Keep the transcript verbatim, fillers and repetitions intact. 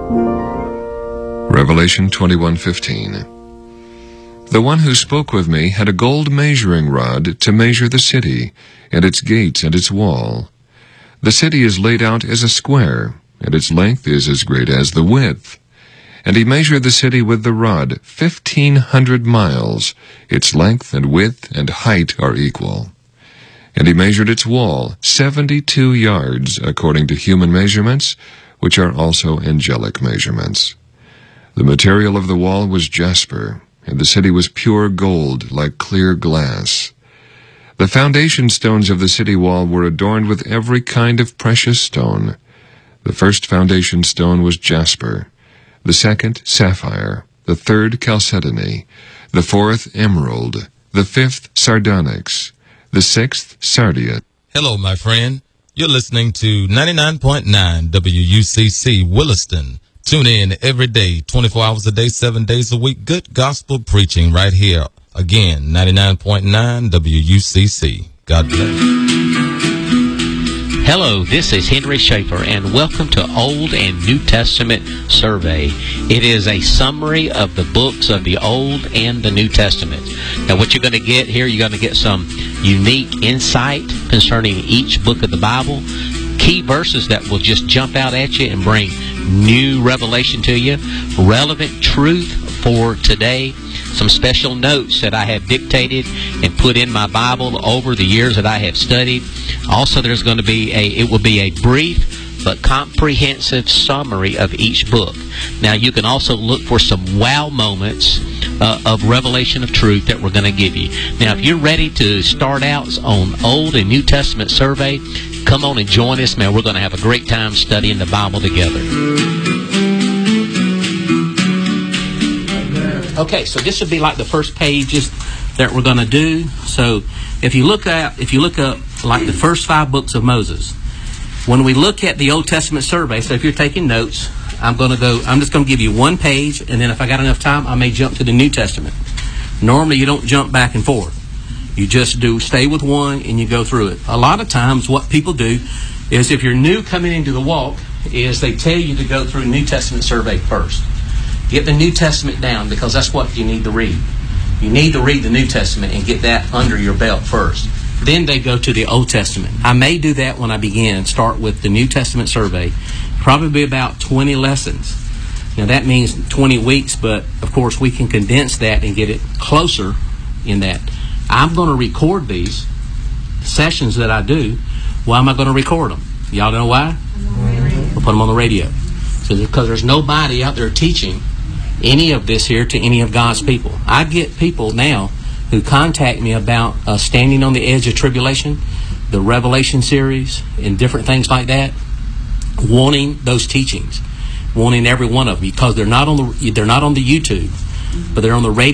Revelation twenty-one fifteen. The one who spoke with me had a gold measuring rod to measure the city, and its gates and its wall. The city is laid out as a square, and its length is as great as the width. And he measured the city with the rod, fifteen hundred miles. Its length and width and height are equal. And he measured its wall, seventy-two yards, according to human measurements, which are also angelic measurements. The material of the wall was jasper, and the city was pure gold, like clear glass. The foundation stones of the city wall were adorned with every kind of precious stone. The first foundation stone was jasper, the second sapphire, the third chalcedony, the fourth emerald, the fifth sardonyx, the sixth sardius. Hello, my friend. You're listening to ninety-nine point nine W U C C Williston. Tune in every day, twenty-four hours a day, seven days a week. Good gospel preaching right here. Again, ninety-nine point nine W U C C. God bless. Hello, this is Henry Schaefer, and welcome to Old and New Testament Survey. It is a summary of the books of the Old and the New Testament. Now, what you're going to get here, you're going to get some unique insight concerning each book of the Bible, key verses that will just jump out at you and bring new revelation to you, relevant truth for today, some special notes that I have dictated and put in my Bible over the years that I have studied. Also, there's going to be a, it will be a brief but comprehensive summary of each book. Now, you can also look for some wow moments uh, of revelation of truth that we're going to give you. Now, if you're ready to start out on Old and New Testament survey, come on and join us, man. We're going to have a great time studying the Bible together. Okay, so this would be like the first pages that we're going to do. So if you look at, if you look up like the first five books of Moses, when we look at the Old Testament survey, so if you're taking notes, I'm going to go, I'm just going to give you one page, and then if I got enough time, I may jump to the New Testament. Normally, you don't jump back and forth. You just do stay with one and you go through it. A lot of times what people do is, if you're new coming into the walk, is they tell you to go through New Testament survey first. Get the New Testament down, because that's what you need to read. You need to read the New Testament and get that under your belt first. Then they go to the Old Testament. I may do that when I begin, start with the New Testament survey. Probably about twenty lessons. Now that means twenty weeks, but of course we can condense that and get it closer in that. I'm going to record these sessions that I do. Why am I going to record them? Y'all know why? We'll put them on the radio. So because there's nobody out there teaching any of this here to any of God's people. I get people now who contact me about uh, Standing on the Edge of Tribulation, the Revelation series, and different things like that, wanting those teachings, wanting every one of them, because they're not on the they're not on the YouTube, but they're on the radio.